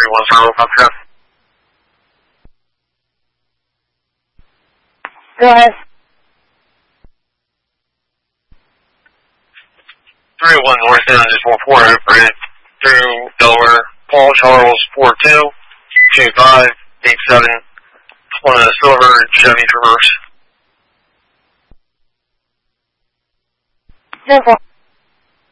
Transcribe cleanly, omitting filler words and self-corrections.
31 Zero, copy that. Go ahead. 301 North End is 14 operated through Delaware. Paul Charles 422587 on a silver Chevy Traverse. 10-4.